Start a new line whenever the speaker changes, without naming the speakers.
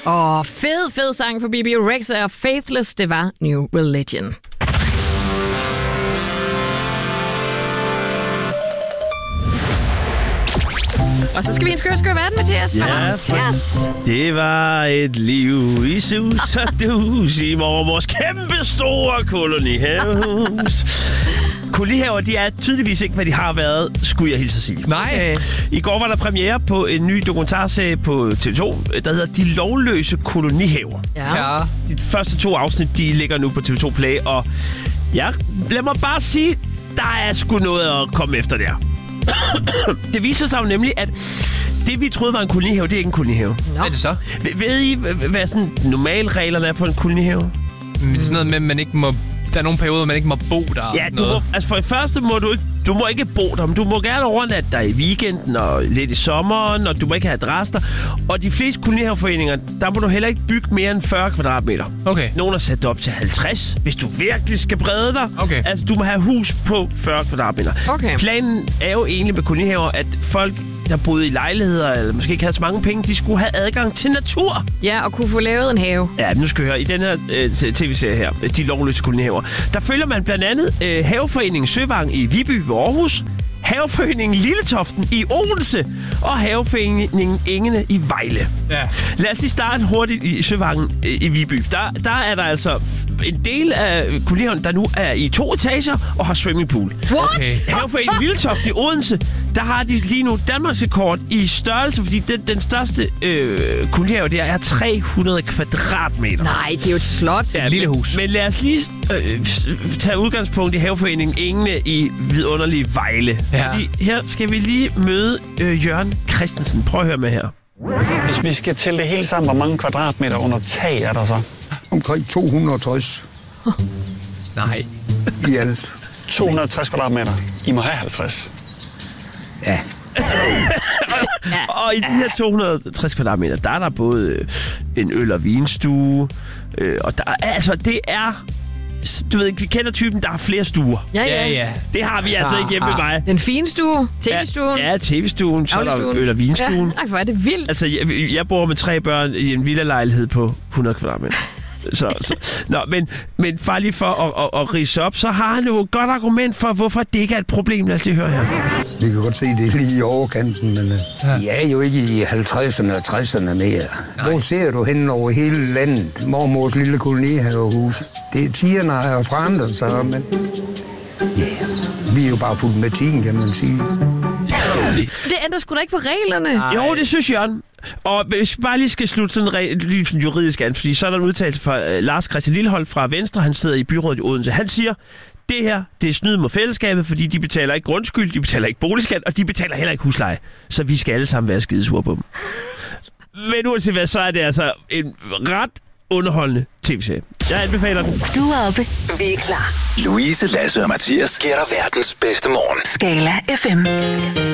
Fed sang for Bebe Rexha og Faithless, det var New Religion. Og så skal vi en skør verden, Mathias.
Mathias. Det var et liv i sus og dus i mormors kæmpe store kolonihus. Kolonihaver, de er tydeligvis ikke, hvad de har været, skulle jeg hilse at sige.
Nej.
I går var der premiere på en ny dokumentarserie på TV2, der hedder De Lovløse Kolonihaver.
Ja.
De første 2 afsnit, de ligger nu på TV2 Play, og lad mig bare sige, der er sgu noget at komme efter der. Det viser sig jo nemlig, at det, vi troede var en kolonihave, det er ikke en kolonihave.
Hvad er det så?
Ved I, hvad sådan normalreglerne er for en kolonihave?
Men det er sådan noget med, at man ikke må... Der er nogle perioder, man ikke må bo der.
Ja, for det første må du må ikke bo der, men du må gerne overnatte dig i weekenden og lidt i sommeren, og du må ikke have adresser. Og de fleste kolonihaveforeninger, der må du heller ikke bygge mere end 40 kvadratmeter.
Okay.
Nogle har sat det op til 50, hvis du virkelig skal brede dig.
Okay.
Altså, du må have hus på 40 kvadratmeter.
Okay.
Planen er jo egentlig med kolonihaver, at folk, der boede i lejligheder, eller måske ikke havde så mange penge, de skulle have adgang til natur.
Ja, og kunne få lavet en have.
Ja, nu skal vi høre. I den her tv-serie her, De Lovløse Kolonihaver, der følger man blandt andet Haveforeningen Søvang i Viby ved Aarhus, Haveforeningen Lilletoften i Odense og Haveforeningen Engene i Vejle.
Ja.
Lad os lige starte hurtigt i Søvangen i Viby. Der er der altså en del af kolonihaverne, der nu er i 2 etager og har swimmingpool.
What?
Haveforeningen Lilletoften i Odense, der har de lige nu Danmarksrekord i størrelse, fordi den største kolonihave, det er 300 kvadratmeter.
Nej, det er jo et slot.
Ja, et lille hus.
Men lad os lige tage udgangspunkt i Haveforeningen Engene i vidunderlige Vejle.
Ja.
Fordi her skal vi lige møde Jørgen Christensen. Prøv at høre med her.
Hvis vi skal tælle det hele sammen, hvor mange kvadratmeter under tag er der så?
Omkring 260
Nej.
i alt.
260 kvadratmeter. I må have 50.
Ja.
Og i de her 260 kvadratmeter, der er der både en øl- og vinstue, og der er, altså, det er... Du ved, vi kender typen, der har flere stuer.
Ja.
Det har vi altså ikke hjemme med mig.
Den fine stue, tv-stuen.
Ja, tv-stuen, så er der
Dagligstuen.
øl- og vinstuen.
Ja, hvor er det vildt.
Altså, jeg bor med 3 børn i en villalejlighed på 100 kvadratmeter. Nå, men bare lige for at ridse op, så har han jo et godt argument for, hvorfor det ikke er et problem. Lad os lige høre her.
Vi kan godt se, det er lige i overkanten, men vi er jo ikke i 50'erne og 60'erne mere. Hvor ser du hen over hele landet? Mormors lille kolonihavehus. Tiderne har forandret sig, men vi er jo bare fuldt med tiden, kan man sige.
Det ændrer sgu da ikke på reglerne.
Nej.
Jo, det synes jeg. Og hvis vi bare lige skal slutte sådan juridisk an, fordi så er der en udtalelse fra Lars Christian Lillehold fra Venstre. Han sidder i byrådet i Odense. Han siger, det her, det er snyd mod fællesskabet, fordi de betaler ikke grundskyld, de betaler ikke boligskat, og de betaler heller ikke husleje. Så vi skal alle sammen være skidesure på dem. Men uanset hvad, så er det altså en ret underholdende tv-serie. Jeg anbefaler den.
Du er oppe. Vi er klar.
Louise, Lasse og Mathias giver dig verdens bedste morgen.
Skala FM.